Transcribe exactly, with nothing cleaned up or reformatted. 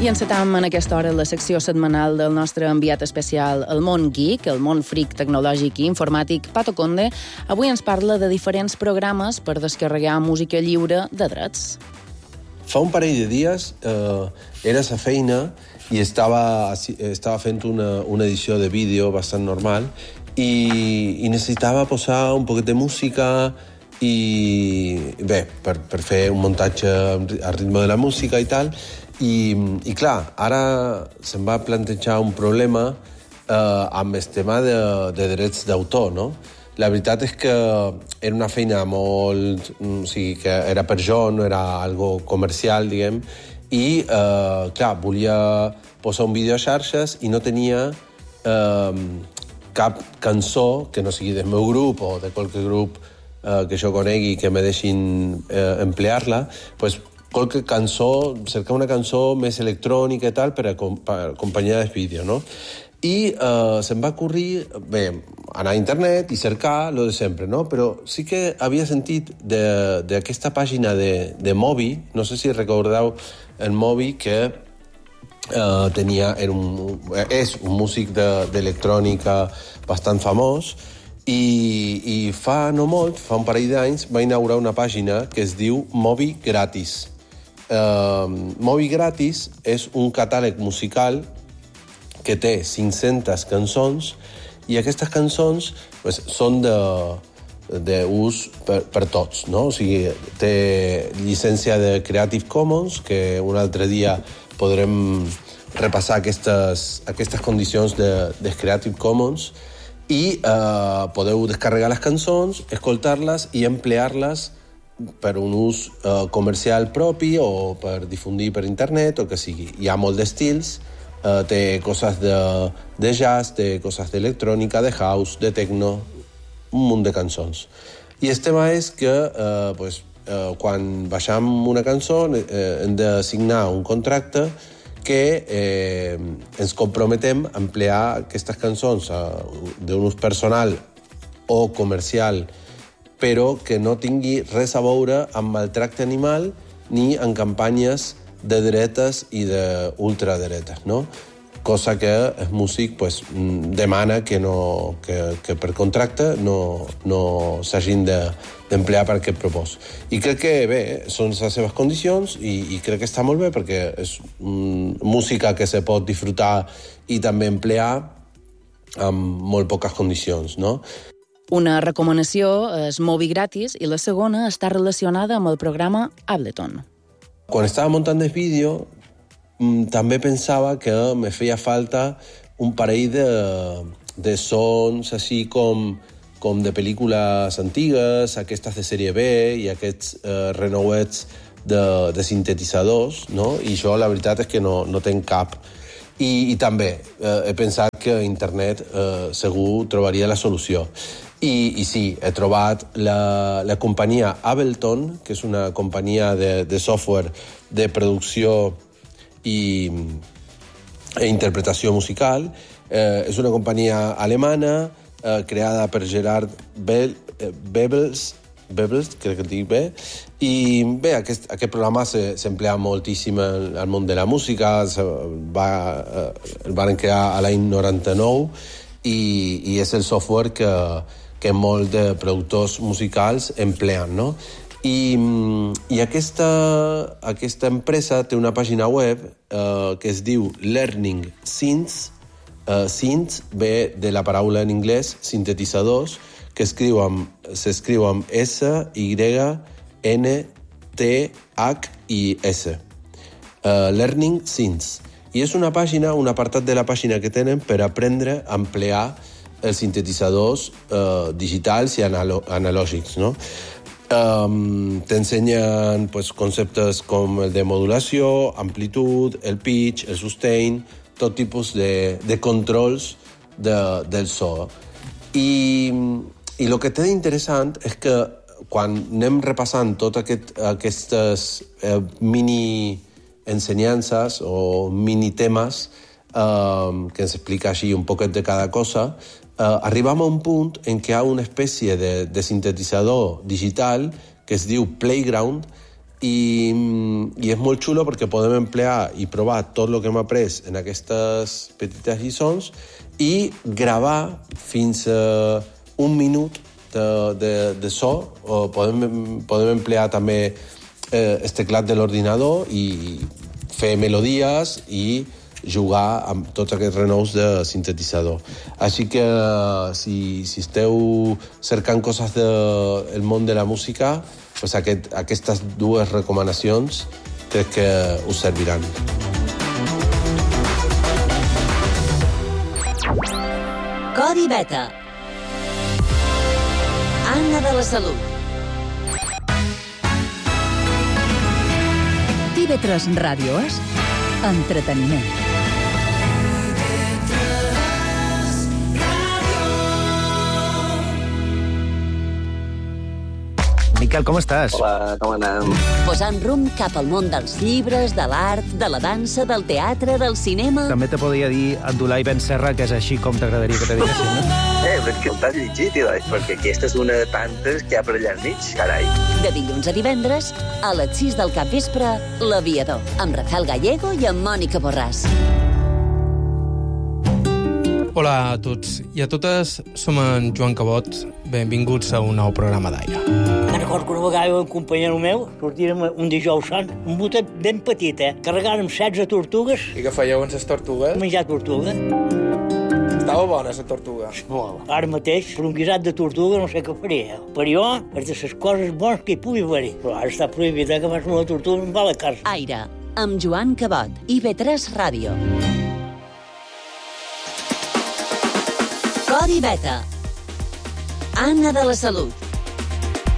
I encetam en aquesta hora la secció setmanal del nostre enviat especial El Món Geek, el món fric tecnològic i informàtic, Pato Conde. Avui ens parla de diferents programes per descarregar música lliure de drets. Fa un parell de dies eh, era a la feina i estava, estava fent una, una edició de vídeo bastant normal i, i necessitava posar un poquet de música i bé, per, per fer un muntatge al ritme de la música i tal. I, i clar, ara se'm va plantejar un problema eh, amb el tema de, de drets d'autor, no? La veritat és que era una feina molt... O sigui, que era per jo, no era algo comercial, diguem, i, eh, clar, volia posar un vídeo a xarxes i no tenia eh, cap cançó que no sigui del meu grup o de qualque grup eh, que jo conegui que me deixin eh, emplear-la, pues, qualque cançó, cercar una cançó més electrònica i tal per, a, per acompanyar el vídeo, no? I eh, se'm va ocorrir, bé, anar a internet i cercar lo de sempre, no? Però sí que havia sentit d'aquesta pàgina de, de Moby, no sé si recordeu el Moby, que eh, tenia, era un, és un músic d'electrònica de, bastant famós, i, i fa no molt, fa un parell d'anys, va inaugurar una pàgina que es diu Moby Gratis. Uh, Moby Gratis és un catàleg musical que té cinc-centes cançons i aquestes cançons pues, són d'ús per, per tots, no? O sigui, té llicència de Creative Commons, que un altre dia podrem repassar aquestes, aquestes condicions de, de Creative Commons i uh, podeu descarregar les cançons, escoltar-les i emplear-les per un ús eh, comercial propi o per difundir per internet o que sigui. Hi ha molt d'estils, eh, té coses de, de jazz, té coses d'electrònica, de house, de techno, un munt de cançons. I el tema és que eh, pues, eh, quan baixam una cançó eh, hem de signar un contracte que eh, ens comprometem a emplear aquestes cançons eh, d'un ús personal o comercial, però que no tingui res a veure amb maltracte animal ni en campanyes de dretes i d'ultradretes, no? Cosa que el músic pues, demana que, no, que, que per contracte no, no s'hagin d'emplear per aquest propòsit. I crec que, bé, són les seves condicions i, i crec que està molt bé perquè és mm, música que se pot disfrutar i també emplear amb molt poques condicions, no? Una recomanació és Moby Gratis i la segona està relacionada amb el programa Ableton. Quan estava muntant el vídeo, també pensava que me feia falta un parell de, de sons així com, com de pel·lícules antigues, aquestes de sèrie B i aquests eh, renovets de, de sintetitzadors, no? I jo la veritat és que no, no tenc cap. I, i també eh, he pensat que a internet eh, segur trobaria la solució. I, i sí, he trobat la, la companyia Ableton, que és una companyia de, de software de producció i, i interpretació musical. Eh, és una companyia alemana eh, creada per Gerard Be- Bebels, Bebels, crec que et dic bé, i bé, aquest, aquest programa s'emplea moltíssim al, al món de la música, va, eh, el van crear a l'any noranta-nou i, i és el software que que molts de productors musicals empleen, no? I, i aquesta, aquesta empresa té una pàgina web eh, que es diu Learning Synths. Eh, synths ve de la paraula en anglès sintetitzadors, que escriu amb, s'escriu amb S, Y, N, T, H i S. Uh, Learning Synths. I és una pàgina, un apartat de la pàgina que tenen per aprendre a emplear els sintetitzadors eh, digitals i analo- analògics, no? Um, t'ensenyen pues, conceptes com el de modulació, amplitud, el pitch, el sustain, tot tipus de, de controls de, del so. I, i el que té d'interessant és que quan anem repassant totes aquest, aquestes eh, mini ensenyances o mini temes eh, que ens explica així un poquet de cada cosa, Uh, arribam a un punt en què hi ha una espècie de, de sintetitzador digital que es diu Playground i, i és molt xulo perquè podem emplear i provar tot el que hem après en aquestes petites lliçons i gravar fins a un minut de, de, de so. O podem, podem emplear també eh, el teclat de l'ordinador i fer melodies i jugar amb tots aquests renous de sintetitzador. Així que si, si esteu cercant coses del món de la música, pues aquest, aquestes dues recomanacions crec que us serviran. Codi Beta. Anna de la Salut. T V tres Ràdio és entreteniment. Miquel, com estàs? Hola, com anem? Posant rumb cap al món dels llibres, de l'art, de la dansa, del teatre, del cinema... També te podria dir Abdullah Ben Serra, que és així com t'agradaria que te diguessin, no? Eh, però és que el t'has llegit, Ilai, perquè aquesta és una de tantes que hi ha per allà al mig, carai. De dilluns a divendres, a les sis del capvespre, L'Aviador, amb Rafael Gallego i amb Mònica Borràs. Hola a tots i a totes, som en Joan Cabot. Benvinguts a un nou programa d'Aire. Me'n recordo que una vegada un companyero meu sortirem un dijous sant, un botet ben petit, eh? Carregàrem setze tortugues. I què fèieu amb les tortugues? Menjar tortuga. Estava bona, la tortuga. Molt. Ara mateix, per un guisat de tortuga no sé què faria. Per jo, és de les coses bones que hi pugui haver. Però ara està prohibit, eh, que fas una tortuga amb va a la casa. Aire, amb Joan Cabot, I V tres Ràdio. Codi Beta. Anna de la Salut.